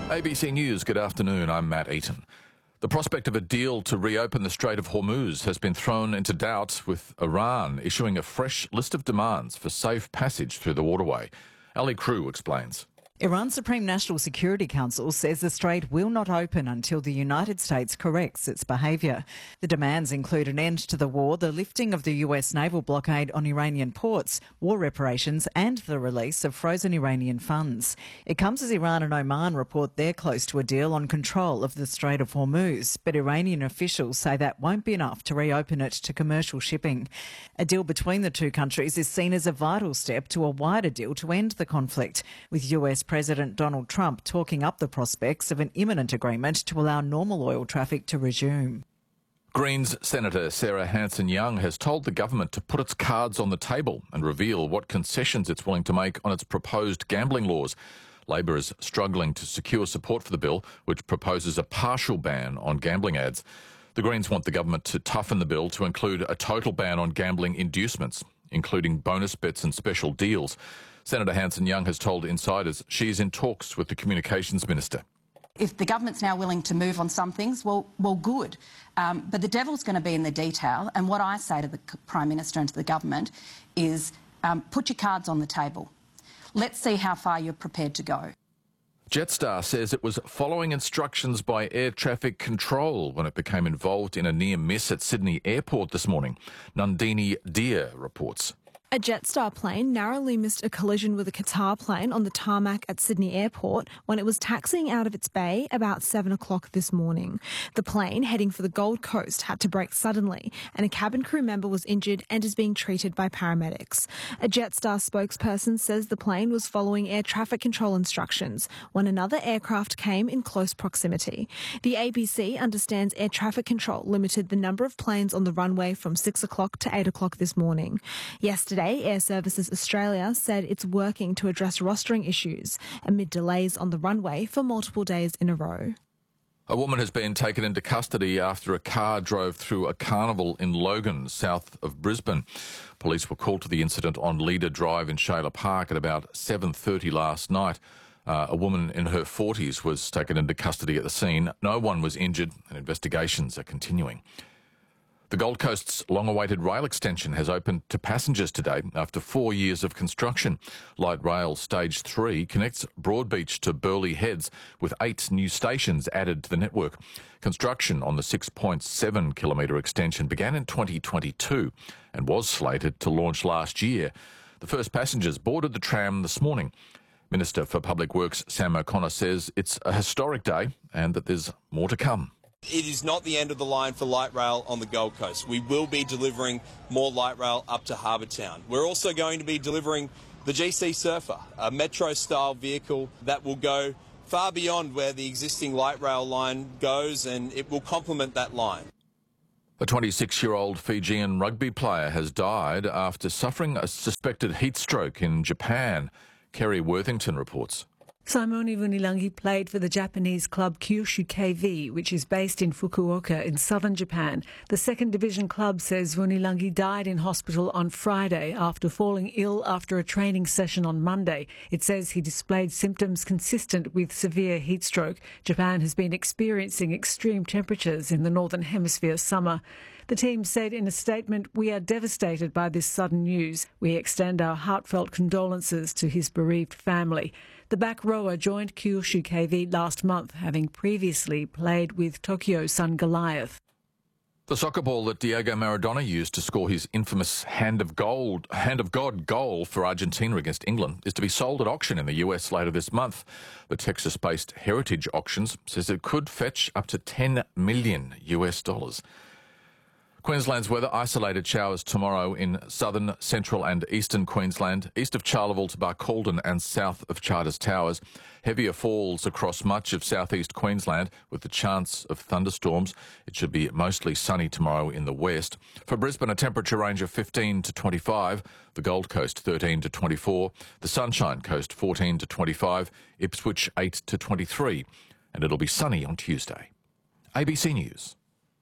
ABC News, good afternoon. I'm Matt Eaton. The prospect of a deal to reopen the Strait of Hormuz has been thrown into doubt, with Iran issuing a fresh list of demands for safe passage through the waterway. Ali Crew explains. Iran's Supreme National Security Council says the strait will not open until the United States corrects its behaviour. The demands include an end to the war, the lifting of the US naval blockade on Iranian ports, war reparations and the release of frozen Iranian funds. It comes as Iran and Oman report they're close to a deal on control of the Strait of Hormuz, but Iranian officials say that won't be enough to reopen it to commercial shipping. A deal between the two countries is seen as a vital step to a wider deal to end the conflict, with US President Donald Trump talking up the prospects of an imminent agreement to allow normal oil traffic to resume. Greens Senator Sarah Hanson-Young has told the government to put its cards on the table and reveal what concessions it's willing to make on its proposed gambling laws. Labor is struggling to secure support for the bill, which proposes a partial ban on gambling ads. The Greens want the government to toughen the bill to include a total ban on gambling inducements, including bonus bets and special deals. Senator Hanson-Young has told insiders she is in talks with the Communications Minister. If the government's now willing to move on some things, well, good. But the devil's going to be in the detail. And what I say to the Prime Minister and to the government is put your cards on the table. Let's see how far you're prepared to go. Jetstar says it was following instructions by air traffic control when it became involved in a near miss at Sydney Airport this morning. Nandini Deer reports. A Jetstar plane narrowly missed a collision with a Qatar plane on the tarmac at Sydney Airport when it was taxiing out of its bay about 7 o'clock this morning. The plane, heading for the Gold Coast, had to brake suddenly, and a cabin crew member was injured and is being treated by paramedics. A Jetstar spokesperson says the plane was following air traffic control instructions when another aircraft came in close proximity. The ABC understands air traffic control limited the number of planes on the runway from 6 o'clock to 8 o'clock this morning. Yesterday, Air Services Australia said it's working to address rostering issues amid delays on the runway for multiple days in a row. A woman has been taken into custody after a car drove through a carnival in Logan, south of Brisbane. Police were called to the incident on Leader Drive in Shayla Park at about 7:30 last night. A woman in her 40s was taken into custody at the scene. No one was injured and investigations are continuing. The Gold Coast's long-awaited rail extension has opened to passengers today after 4 years of construction. Light Rail Stage 3 connects Broadbeach to Burleigh Heads with 8 new stations added to the network. Construction on the 6.7-kilometre extension began in 2022 and was slated to launch last year. The first passengers boarded the tram this morning. Minister for Public Works Sam O'Connor says it's a historic day and that there's more to come. It is not the end of the line for light rail on the Gold Coast. We will be delivering more light rail up to Harbour Town. We're also going to be delivering the GC Surfer, a metro-style vehicle that will go far beyond where the existing light rail line goes, and it will complement that line. A 26-year-old Fijian rugby player has died after suffering a suspected heat stroke in Japan. Kerry Worthington reports. Simone Vunilangi played for the Japanese club Kyushu KV, which is based in Fukuoka in southern Japan. The second division club says Vunilangi died in hospital on Friday after falling ill after a training session on Monday. It says he displayed symptoms consistent with severe heat stroke. Japan has been experiencing extreme temperatures in the northern hemisphere summer. The team said in a statement, "We are devastated by this sudden news. We extend our heartfelt condolences to his bereaved family." The back rower joined Kyushu KV last month, having previously played with Tokyo Sun Goliath. The soccer ball that Diego Maradona used to score his infamous Hand of God goal for Argentina against England is to be sold at auction in the US later this month. The Texas-based Heritage Auctions says it could fetch up to $10 million. Queensland's weather: isolated showers tomorrow in southern, central and eastern Queensland, east of Charleville to Barcaldine and south of Charters Towers. Heavier falls across much of southeast Queensland with the chance of thunderstorms. It should be mostly sunny tomorrow in the west. For Brisbane, a temperature range of 15 to 25, the Gold Coast 13 to 24, the Sunshine Coast 14 to 25, Ipswich 8 to 23, and it'll be sunny on Tuesday. ABC News.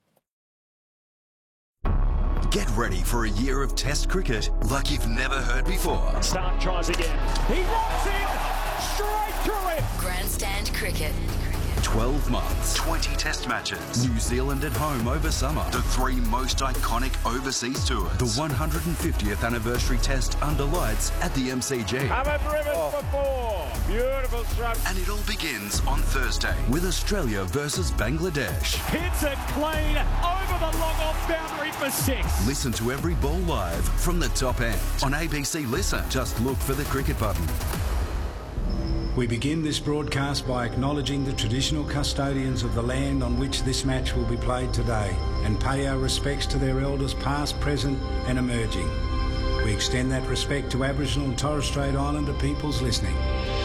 Get ready for a year of Test cricket like you've never heard before. Stark tries again. He rocks in straight through it. Grandstand Cricket. 12 months, 20 test matches, New Zealand at home over summer, the 3 most iconic overseas tours, the 150th anniversary test under lights at the MCG. For 4. Beautiful stroke. And it all begins on Thursday with Australia versus Bangladesh. Hits it clean over the long-off boundary for 6. Listen to every ball live from the top end on ABC Listen. Just look for the cricket button. We begin this broadcast by acknowledging the traditional custodians of the land on which this match will be played today and pay our respects to their elders past, present and emerging. We extend that respect to Aboriginal and Torres Strait Islander peoples listening.